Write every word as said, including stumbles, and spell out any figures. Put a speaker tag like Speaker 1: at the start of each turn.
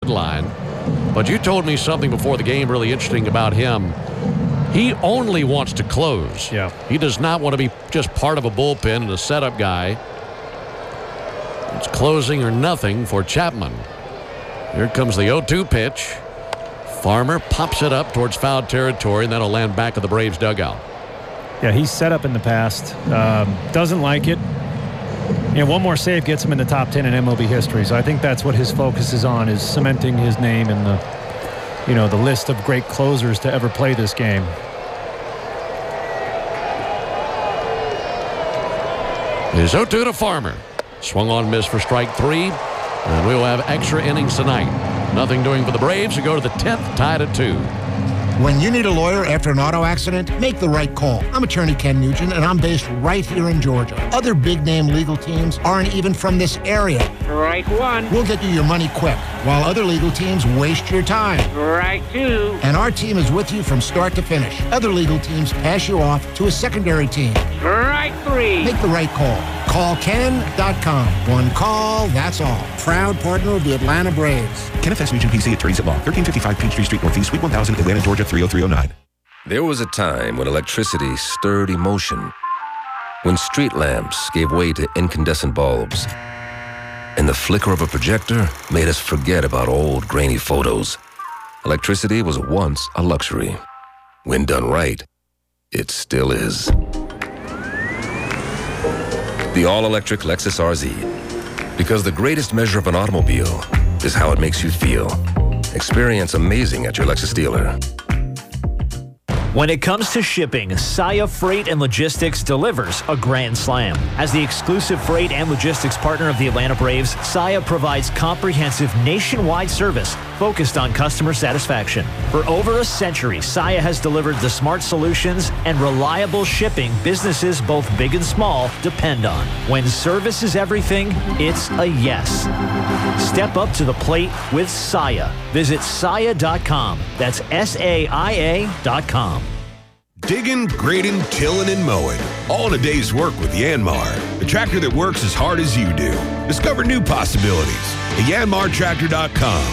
Speaker 1: sideline. But you told me something before the game really interesting about him. He only wants to close.
Speaker 2: Yeah.
Speaker 1: He does not want to be just part of a bullpen and a setup guy. It's closing or nothing for Chapman. Here comes the oh two pitch. Farmer pops it up towards foul territory, and that'll land back at the Braves dugout.
Speaker 2: Yeah, he's set up in the past. Um, doesn't like it. You know, one more save gets him in the top ten in M L B history. So I think that's what his focus is on, is cementing his name in the, you know, the list of great closers to ever play this game.
Speaker 1: Is oh two to Farmer. Swung on, miss for strike three. And we will have extra innings tonight. Nothing doing for the Braves to go to the tenth, tied at two.
Speaker 3: When you need a lawyer after an auto accident, make the right call. I'm attorney Ken Nugent, and I'm based right here in Georgia. Other big-name legal teams aren't even from this area.
Speaker 4: Right one.
Speaker 3: We'll get you your money quick, while other legal teams waste your time.
Speaker 4: Right two.
Speaker 3: And our team is with you from start to finish. Other legal teams pass you off to a secondary team.
Speaker 4: Right three.
Speaker 3: Make the right call. Call Ken dot com. One call, that's all. Proud partner of the Atlanta Braves.
Speaker 5: Kenneth S. Nugent, P C, attorneys at law. thirteen fifty-five Peachtree Street Northeast, Suite one thousand, Atlanta, Georgia, three oh three oh nine.
Speaker 6: There was a time when electricity stirred emotion, when street lamps gave way to incandescent bulbs, and the flicker of a projector made us forget about old, grainy photos. Electricity was once a luxury. When done right, it still is. The all-electric Lexus R Z. Because the greatest measure of an automobile is how it makes you feel. Experience amazing at your Lexus dealer.
Speaker 7: When it comes to shipping, Saia Freight and Logistics delivers a grand slam. As the exclusive freight and logistics partner of the Atlanta Braves, Saia provides comprehensive nationwide service focused on customer satisfaction. For over a century, Saia has delivered the smart solutions and reliable shipping businesses both big and small depend on. When service is everything, it's a yes. Step up to the plate with Saia. Visit Saia dot com. That's S A I A dot com.
Speaker 8: Digging, grading, tilling, and mowing. All in a day's work with Yanmar, the tractor that works as hard as you do. Discover new possibilities at Yanmar Tractor dot com.